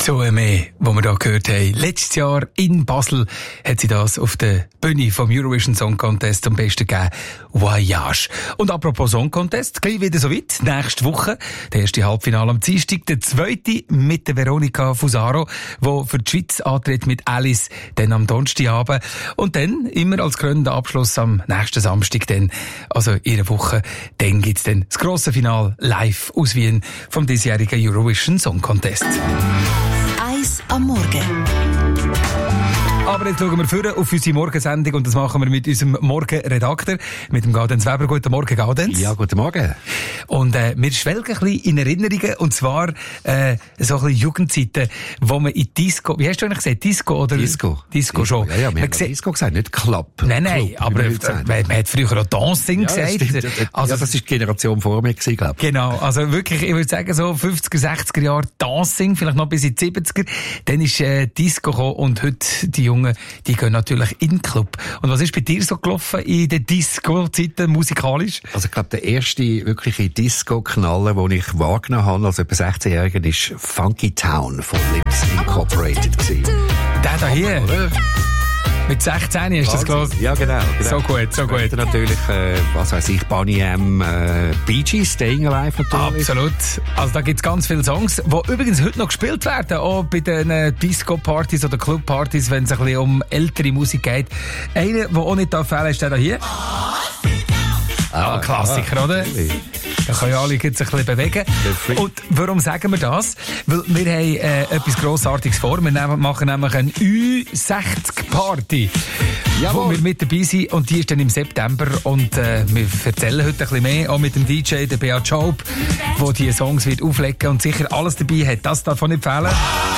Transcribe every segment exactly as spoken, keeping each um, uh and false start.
So mehr, was wir da gehört haben. Letztes Jahr in Basel hat sie das auf der Bühne vom Eurovision Song Contest am besten gegeben. Voyage. Und apropos Song Contest, gleich wieder so weit. Nächste Woche, der erste Halbfinale am Dienstag, der zweite mit der Veronica Fusaro, die für die Schweiz antritt mit Alice, dann am Donnerstagabend. Und dann, immer als krönender Abschluss am nächsten Samstag, dann, also in einer Woche, dann gibt's dann das grosse Finale live aus Wien vom diesjährigen Eurovision Song Contest. Eis am Morgen. Aber jetzt schauen wir vorher auf unsere Morgensendung und das machen wir mit unserem Morgenredakteur, mit dem Gaudenz Weber. Guten Morgen, Gaudenz. Ja, guten Morgen. Und äh, wir schwelgen ein bisschen in Erinnerungen, und zwar äh, so ein bisschen Jugendzeiten, wo man in Disco, wie hast du eigentlich gesagt, Disco oder? Disco. Disco, Disco schon. Ja, ja, wir haben Disco gesagt, nicht Club. Nein, nein, Club, aber man, man hat früher auch Dancing ja, gesagt. Das stimmt. Also, ja, das ist die Generation vor mir gewesen, glaube ich. Genau, also wirklich, ich würde sagen, so fünfziger, sechziger Jahre Dancing, vielleicht noch bis in die siebziger. Dann ist äh, Disco gekommen und heute die Jungen, die gehen natürlich in den Club. Und was ist bei dir so gelaufen in den Disco-Zeiten musikalisch? Also ich glaube, der erste wirkliche Disco-Knaller, den ich wahrgenommen habe, als etwa sechzehnjähriger, ist Funky Town von Lips Incorporated gewesen. Der da hier? Oder? Mit sechzehn hast du das gelesen? Ja, genau, genau. So gut, so gut. Natürlich, äh, was weiss ich, Boney M, äh, Bee Gees, Staying Alive natürlich. Absolut. Also da gibt's ganz viele Songs, die übrigens heute noch gespielt werden, auch bei den Disco-Partys oder Club-Partys, wenn es ein bisschen um ältere Musik geht. Einer, der auch nicht da fehlen, ist der da hier. Ah, ein Klassiker, ah, oder? Da können ja alle jetzt ein bisschen bewegen. Und warum sagen wir das? Weil wir haben äh, etwas Grossartiges vor. Wir nehmen, machen nämlich eine Ü sechzig Party, wo wir mit dabei sind. Und die ist dann im September. Und äh, wir erzählen heute ein bisschen mehr, auch mit dem D J, der Beat Schaub, der diese Songs wird auflegen und sicher alles dabei hat. Das darf nicht fehlen.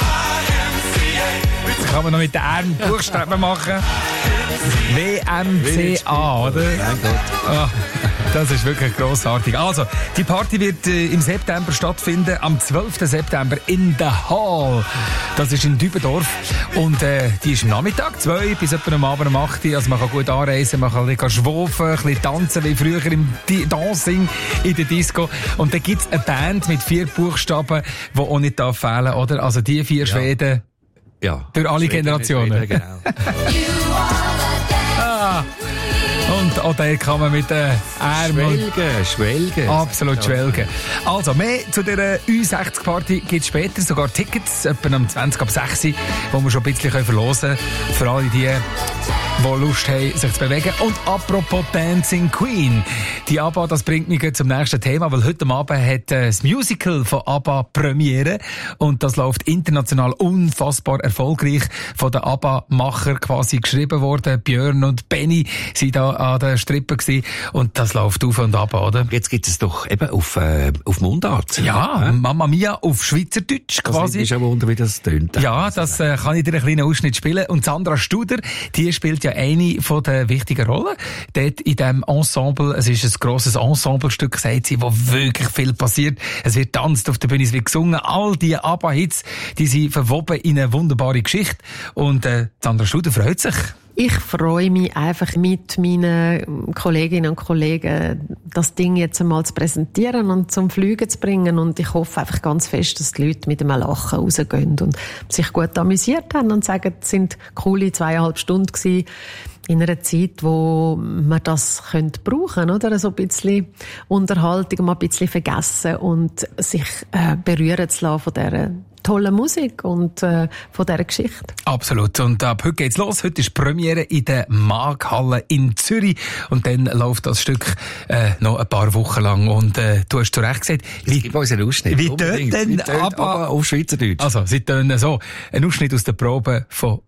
Jetzt kann man noch mit den Armen Buchstaben machen. W M C A, oder? Oh, das ist wirklich grossartig. Also, die Party wird äh, im September stattfinden, am zwölften September in der Hall. Das ist in Dübendorf. Und äh, die ist am Nachmittag, zwei bis etwa am Abend um acht Uhr. Also man kann gut anreisen, man kann ein bisschen schwufen, ein bisschen tanzen, wie früher im D- Dancing in der Disco. Und dann gibt's eine Band mit vier Buchstaben, die auch nicht da fehlen, oder? Also die vier ja. Schweden. Ja. Durch alle Schweden, Generationen. Schweden, genau. Ah. Und auch da kann man mit den Armen... Schwelgen, schwelgen. Absolut schwelgen. Also, mehr zu dieser Ü sechzig Party gibt es später, sogar Tickets, etwa um zwanzig ab sechs, wo wir schon ein bisschen verlosen können, für alle die, die Lust haben, sich zu bewegen. Und apropos Dancing Queen, die ABBA, das bringt mich zum nächsten Thema, weil heute Abend hat das Musical von ABBA Premiere und das läuft international unfassbar erfolgreich, von den ABBA-Macher quasi geschrieben worden. Björn und Benny sind da an der Strippe gewesen. Und das läuft auf und ab, oder? Jetzt gibt es doch eben auf, äh, auf Mundart. Ja, ja, Mamma Mia auf Schweizerdeutsch quasi. Das ist ja Wunder, wie das tönt. Ja, das äh, kann ich dir einen kleinen Ausschnitt spielen. Und Sandra Studer, die spielt ja eine von den wichtigen Rollen. Dort in diesem Ensemble, es ist ein grosses Ensemblestück, sagt sie, wo wirklich viel passiert. Es wird tanzt auf der Bühne, es wird gesungen. All die ABBA-Hits, die sind verwoben in eine wunderbare Geschichte. Und äh, Sandra Studer freut sich. Ich freue mich einfach mit meinen Kolleginnen und Kollegen, das Ding jetzt einmal zu präsentieren und zum Fliegen zu bringen. Und ich hoffe einfach ganz fest, dass die Leute mit einem Lachen rausgehen und sich gut amüsiert haben und sagen, es sind coole zweieinhalb Stunden gewesen. In einer Zeit, wo man das könnte brauchen, oder? So ein bisschen Unterhaltung, mal ein bisschen vergessen und sich äh, berühren zu lassen von dieser tollen Musik und äh, von dieser Geschichte. Absolut. Und ab heute geht's los. Heute ist Premiere in der Markthalle in Zürich. Und dann läuft das Stück äh, noch ein paar Wochen lang. Und äh, du hast zu Recht gesagt, wie, gib uns einen Ausschnitt. Wie tönt denn ABBA auf Schweizerdeutsch? Also, sie tönen so. Ein Ausschnitt aus der Probe von